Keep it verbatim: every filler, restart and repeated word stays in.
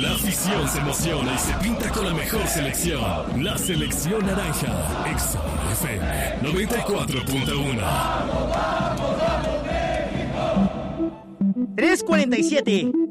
La afición se emociona y se pinta con la mejor selección. La selección naranja. Exa F M noventa y cuatro punto uno. tres cuarenta y siete.